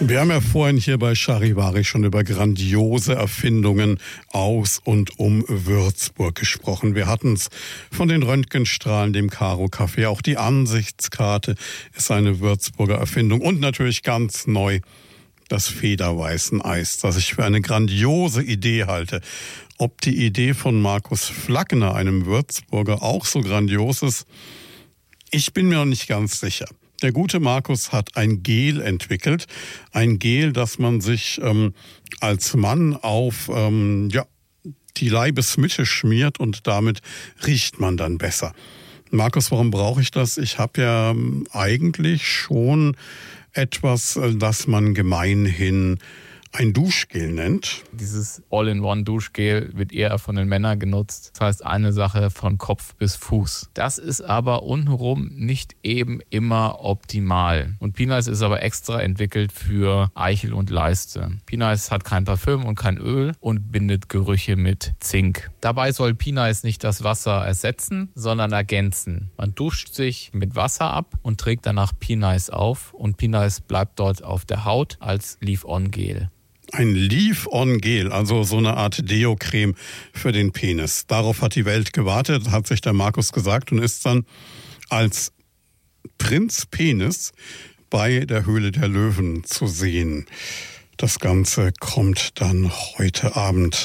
Wir haben ja vorhin hier bei Charivari schon über grandiose Erfindungen aus und um Würzburg gesprochen. Wir hatten es von den Röntgenstrahlen, dem Karo-Café. Auch die Ansichtskarte ist eine Würzburger Erfindung. Und natürlich ganz neu das Federweißeneis, das ich für eine grandiose Idee halte. Ob die Idee von Markus Flackner, einem Würzburger, auch so grandios ist, ich bin mir noch nicht ganz sicher. Der gute Markus hat ein Gel entwickelt. Ein Gel, das man sich als Mann auf die Leibesmitte schmiert und damit riecht man dann besser. Markus, warum brauche ich das? Ich habe ja eigentlich schon etwas, das man gemeinhin ein Duschgel nennt. Dieses All-in-One-Duschgel wird eher von den Männern genutzt. Das heißt, eine Sache von Kopf bis Fuß. Das ist aber untenrum nicht eben immer optimal. Und Pinice ist aber extra entwickelt für Eichel und Leiste. Pinice hat kein Parfüm und kein Öl und bindet Gerüche mit Zink. Dabei soll Pinice nicht das Wasser ersetzen, sondern ergänzen. Man duscht sich mit Wasser ab und trägt danach Pinice auf. Und Pinice bleibt dort auf der Haut als Leave-On-Gel. Ein Leave-On-Gel, also so eine Art Deo-Creme für den Penis. Darauf hat die Welt gewartet, hat sich der Markus gesagt und ist dann als Prinz Penis bei der Höhle der Löwen zu sehen. Das Ganze kommt dann heute Abend.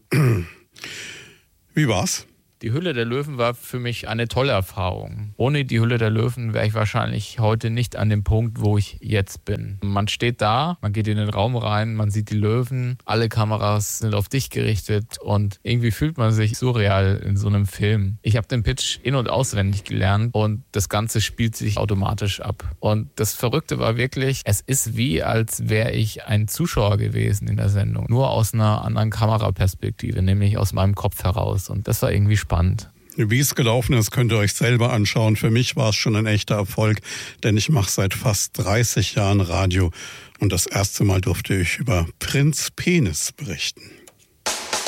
Wie war's? Die Höhle der Löwen war für mich eine tolle Erfahrung. Ohne die Höhle der Löwen wäre ich wahrscheinlich heute nicht an dem Punkt, wo ich jetzt bin. Man steht da, man geht in den Raum rein, man sieht die Löwen, alle Kameras sind auf dich gerichtet und irgendwie fühlt man sich surreal in so einem Film. Ich habe den Pitch in- und auswendig gelernt und das Ganze spielt sich automatisch ab. Und das Verrückte war wirklich, es ist wie, als wäre ich ein Zuschauer gewesen in der Sendung. Nur aus einer anderen Kameraperspektive, nämlich aus meinem Kopf heraus. Und das war irgendwie spannend. Wie es gelaufen ist, könnt ihr euch selber anschauen. Für mich war es schon ein echter Erfolg, denn ich mache seit fast 30 Jahren Radio und das erste Mal durfte ich über Prinz Penis berichten.